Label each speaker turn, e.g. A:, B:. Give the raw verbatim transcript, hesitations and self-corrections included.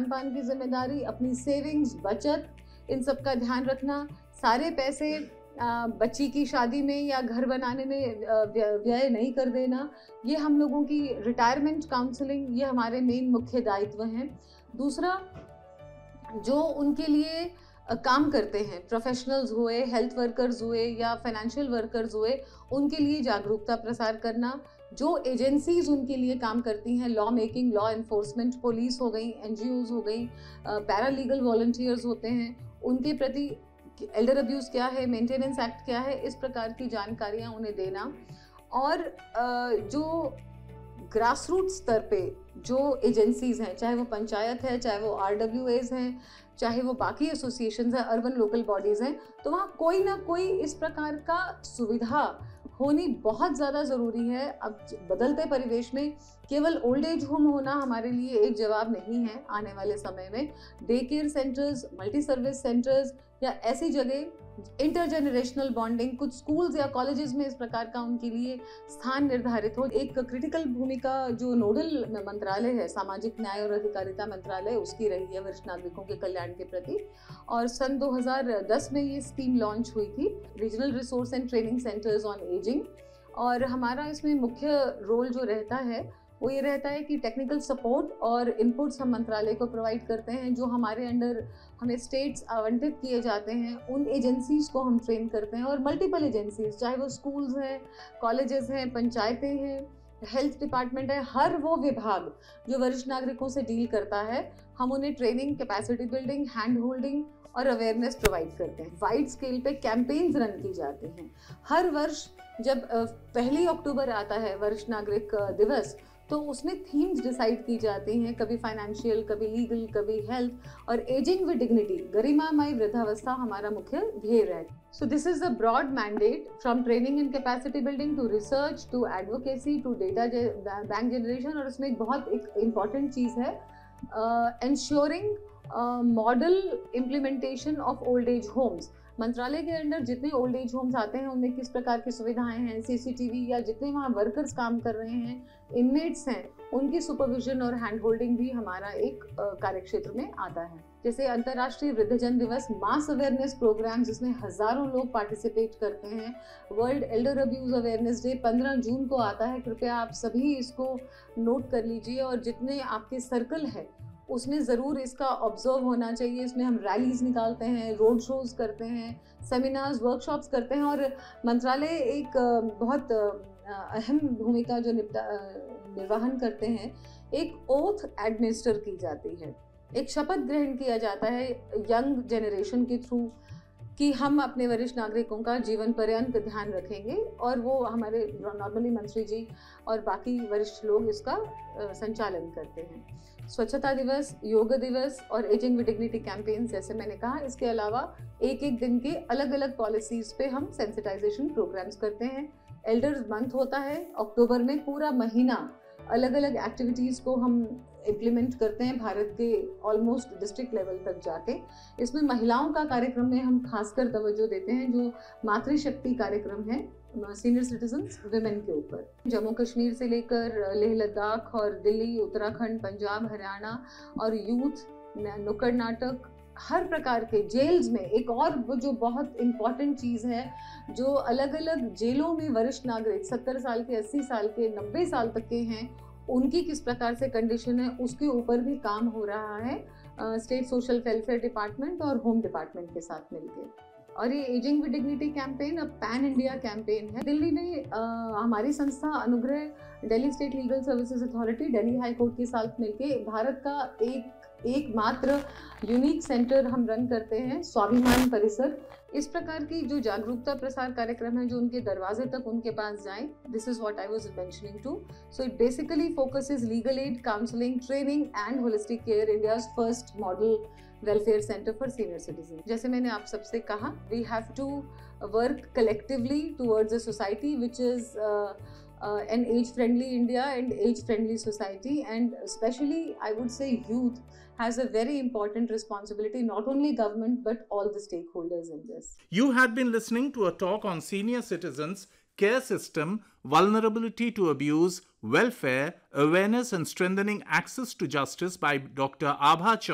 A: खान पान की जिम्मेदारी, अपनी सेविंग्स, बचत, इन सब का ध्यान रखना, सारे पैसे बच्ची की शादी में या घर बनाने में व्यय नहीं कर देना, ये हम लोगों की रिटायरमेंट काउंसलिंग, ये हमारे मेन मुख्य दायित्व हैं। दूसरा, जो उनके लिए काम करते हैं, प्रोफेशनल्स हुए, हेल्थ वर्कर्स हुए या फाइनेंशियल वर्कर्स हुए, उनके लिए जागरूकता प्रसार करना। जो एजेंसीज उनके लिए काम करती हैं, law making, law enforcement, police हो गई, एनजीओज हो गई, पैरालीगल वॉलंटियर्स होते हैं, उनके प्रति एल्डर अब्यूज़ क्या है, मेंटेनेंस एक्ट क्या है, इस प्रकार की जानकारियाँ उन्हें देना। और जो ग्रास रूट स्तर पे जो एजेंसीज हैं, चाहे वो पंचायत है, चाहे वो आरडब्ल्यूएज हैं, चाहे वो बाकी एसोसिएशंस हैं, अर्बन लोकल बॉडीज़ हैं, तो वहाँ कोई ना कोई इस प्रकार का सुविधा होनी बहुत ज़्यादा ज़रूरी है। अब बदलते परिवेश में केवल ओल्ड एज होम होना हमारे लिए एक जवाब नहीं है। आने वाले समय में day care centres, multi service centres या ऐसी जगह, इंटरजेनरेशनल बॉन्डिंग, कुछ स्कूल्स या कॉलेजेस में इस प्रकार का उनके लिए स्थान निर्धारित हो। एक क्रिटिकल भूमिका जो नोडल मंत्रालय है, सामाजिक न्याय और अधिकारिता मंत्रालय, उसकी रही है वरिष्ठ नागरिकों के कल्याण के प्रति। और सन दो हज़ार दस में ये स्कीम लॉन्च हुई थी, regional resource and training centres on ageing. और हमारा इसमें मुख्य रोल जो रहता है वो ये रहता है कि टेक्निकल सपोर्ट और इनपुट्स हम मंत्रालय को प्रोवाइड करते हैं। जो हमारे अंडर हमें स्टेट्स आवंटित किए जाते हैं, उन एजेंसीज़ को हम ट्रेन करते हैं। और मल्टीपल एजेंसीज, चाहे वो स्कूल्स हैं, कॉलेजेस हैं, पंचायतें हैं, हेल्थ डिपार्टमेंट है, हर वो विभाग जो वरिष्ठ नागरिकों से डील करता है, हम उन्हें training, capacity building, hand holding और अवेयरनेस प्रोवाइड करते हैं। वाइड स्केल पे कैंपेन्स रन की जाती हैं। हर वर्ष जब पहली अक्टूबर आता है वरिष्ठ नागरिक दिवस, तो उसमें थीम्स डिसाइड की जाती हैं, कभी फाइनेंशियल, कभी लीगल, कभी हेल्थ। और एजिंग विद डिग्निटी, गरिमामय वृद्धावस्था हमारा मुख्य ध्येय है। So this is a broad mandate, from training and capacity building to research to advocacy to data bank generation. और इसमें एक बहुत एक इम्पॉर्टेंट चीज़ है, ensuring model implementation of old age homes. मंत्रालय के अंडर जितने ओल्ड एज होम्स आते हैं उनमें किस प्रकार की सुविधाएं हैं, सीसीटीवी या जितने वहाँ वर्कर्स काम कर रहे हैं, इनमेट्स हैं, उनकी सुपरविजन और हैंड होल्डिंग भी हमारा एक कार्यक्षेत्र में आता है। जैसे अंतर्राष्ट्रीय वृद्धजन दिवस, मास अवेयरनेस प्रोग्राम जिसमें हजारों लोग पार्टिसिपेट करते हैं। World Elder abuse awareness day पंद्रह जून को आता है, कृपया आप सभी इसको नोट कर लीजिए। और जितने आपके सर्कल है उसमें ज़रूर इसका ऑब्जर्व होना चाहिए। इसमें हम रैलीज निकालते हैं, रोड शोज करते हैं, सेमिनार्स, वर्कशॉप्स करते हैं। और मंत्रालय एक बहुत अहम भूमिका जो निपटा निर्वहन करते हैं, एक ओथ एडमिनिस्टर की जाती है, एक शपथ ग्रहण किया जाता है यंग जनरेशन के थ्रू कि हम अपने वरिष्ठ नागरिकों का जीवन पर्यंत ध्यान रखेंगे। और वो हमारे नॉर्मली मंत्री जी और बाकी वरिष्ठ लोग इसका संचालन करते हैं। स्वच्छता दिवस, योग दिवस और एजिंग विद डिग्निटी कैंपेन, जैसे मैंने कहा, इसके अलावा एक एक दिन के अलग अलग पॉलिसीज पे हम सेंसिटाइजेशन प्रोग्राम्स करते हैं। एल्डर्स मंथ होता है अक्टूबर में, पूरा महीना अलग अलग एक्टिविटीज़ को हम इम्प्लीमेंट करते हैं भारत के ऑलमोस्ट डिस्ट्रिक्ट लेवल तक जाके। इसमें महिलाओं का कार्यक्रम में हम खासकर तवज्जो देते हैं, जो मातृशक्ति कार्यक्रम है सीनियर सिटीजन्स विमेन के ऊपर। जम्मू कश्मीर से लेकर लेह लद्दाख और दिल्ली, उत्तराखंड, पंजाब, हरियाणा और यूथ, नुक्कड़ नाटक, हर प्रकार के जेल्स में। एक और जो बहुत इम्पॉर्टेंट चीज़ है, जो अलग अलग जेलों में वरिष्ठ नागरिक सत्तर साल के, अस्सी साल के, नब्बे साल तक के हैं, उनकी किस प्रकार से कंडीशन है, उसके ऊपर भी काम हो रहा है स्टेट सोशल वेलफेयर डिपार्टमेंट और होम डिपार्टमेंट के साथ मिलकर। और ये एजिंग विद डिग्निटी कैंपेन अब पैन इंडिया कैंपेन है। दिल्ली में आ, हमारी संस्था अनुग्रह, Delhi state legal services authority, Delhi high court के साथ मिलके भारत का एक एकमात्र यूनिक सेंटर हम रन करते हैं, स्वाभिमान परिसर। इस प्रकार की जो जागरूकता प्रसार कार्यक्रम है, जो उनके दरवाजे तक उनके पास जाएं, this is what I was mentioning to. So it basically focuses legal aid, counselling, training and holistic care, India's first model welfare centre for senior citizen. जैसे मैंने आप सबसे कहा, we have to work collectively towards a society which is Uh, an age-friendly India and age-friendly society, and especially I would say youth has a very important responsibility, not only government but all the stakeholders in this.
B: You had been listening to a talk on senior citizens, care system, vulnerability to abuse, welfare, awareness and strengthening access to justice by Doctor Abha Chaudhary.